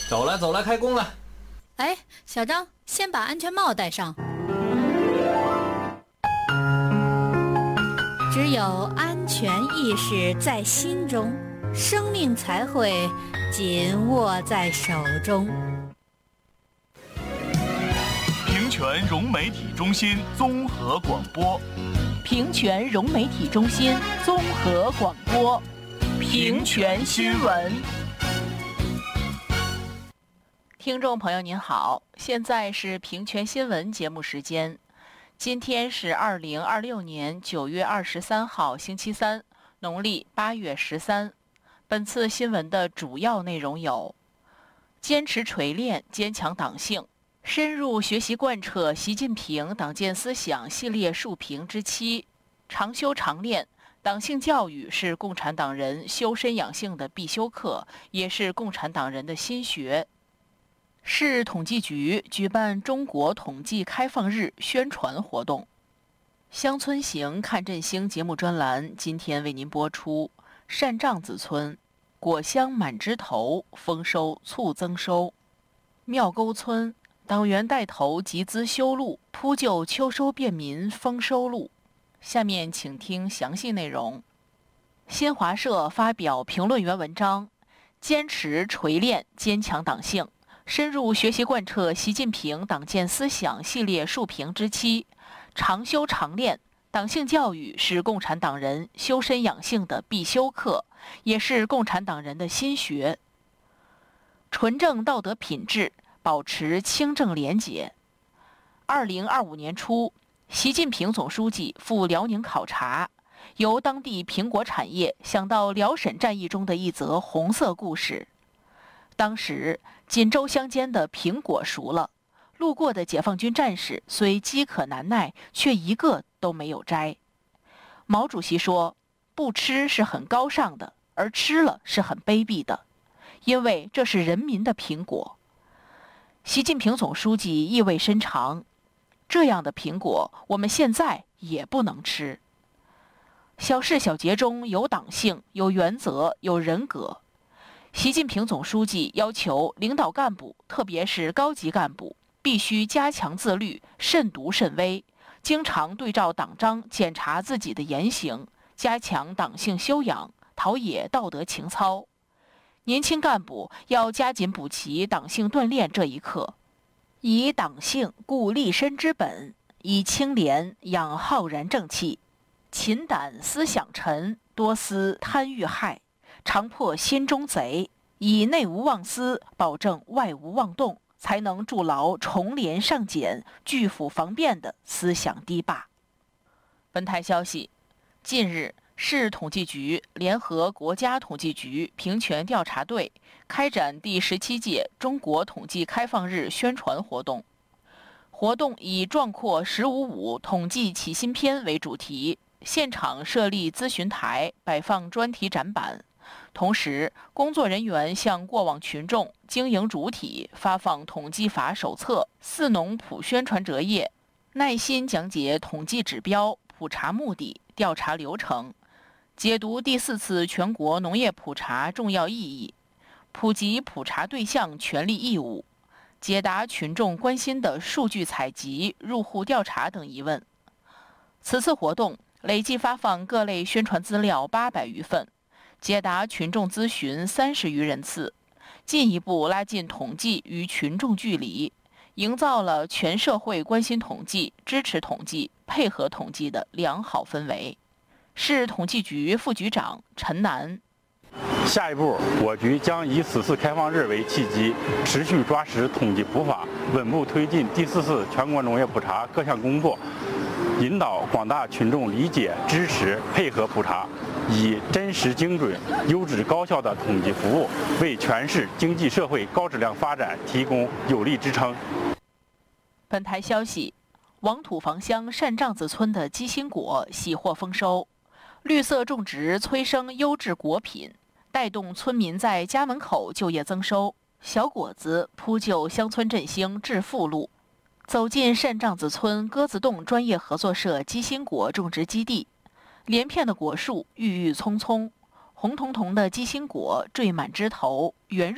走了走了，开工了。 哎，小张，先把安全帽戴上。只有安全意识在心中，生命才会紧握在手中。 平泉融媒体中心综合广播， 平泉融媒体中心综合广播，平泉新闻。听众朋友您好，现在是平泉新闻节目时间。今天是2026年9月23号星期三，农历8月13。本次新闻的主要内容有：坚持锤炼坚强党性，深入学习贯彻习近平党建思想系列述评之7，常修常练。党性教育是共产党人修身养性的必修课，也是共产党人的心学。市统计局举办中国统计开放日宣传活动。乡村行看振兴节目专栏今天为您播出单帐子村果香满枝头，丰收促增收。庙沟村党员带头集资修路，铺就秋收便民丰收路。下面请听详细内容。新华社发表评论员文章，坚持锤炼坚强党性，深入学习贯彻习近平党建思想系列述评之7，常修常练。党性教育是共产党人修身养性的必修课，也是共产党人的心学。纯正道德品质，保持清正廉洁。2025年初，习近平总书记赴辽宁考察，由当地苹果产业想到辽沈战役中的一则红色故事。当时锦州乡间的苹果熟了，路过的解放军战士虽饥渴难耐，却一个都没有摘。毛主席说，不吃是很高尚的，而吃了是很卑鄙的，因为这是人民的苹果。习近平总书记意味深长，这样的苹果我们现在也不能吃。小事小节中有党性，有原则，有人格。习近平总书记要求领导干部，特别是高级干部，必须加强自律，慎独慎微，经常对照党章检查自己的言行，加强党性修养，陶冶道德情操。年轻干部要加紧补齐党性锻炼这一课，以党性固立身之本，以清廉养浩然正气。勤胆思想沉，多思贪欲害，常破心中贼，以内无妄思，保证外无妄动，才能筑牢重廉尚简、拒腐防变的思想堤坝。本台消息，近日，市统计局联合国家统计局平权调查队开展第17届中国统计开放日宣传活动。活动以壮阔“15.5”统计起新篇为主题，现场设立咨询台，摆放专题展板。同时，工作人员向过往群众、经营主体发放统计法手册、四农普宣传折页，耐心讲解统计指标、普查目的、调查流程，解读第4次全国农业普查重要意义，普及普查对象权利义务，解答群众关心的数据采集、入户调查等疑问。此次活动累计发放各类宣传资料800余份，解答群众咨询30余人次，进一步拉近统计与群众距离，营造了全社会关心统计、支持统计、配合统计的良好氛围。市统计局副局长陈楠。 下一步，我局将以此次开放日为契机，持续抓实统计普法，稳步推进第4次全国农业普查各项工作，引导广大群众理解、支持、配合普查，以真实精准、优质高效的统计服务，为全市经济社会高质量发展提供有力支撑。 本台消息，王土房乡单帐子村的鸡心果喜获丰收，绿色种植催生优质果品，带动村民在家门口就业增收，小果子铺就乡村振兴致富路。走进单帐子村鸽子洞专业合作社鸡心果种植基地，连片的果树郁郁葱葱，红彤彤的鸡心果缀满枝头，圆润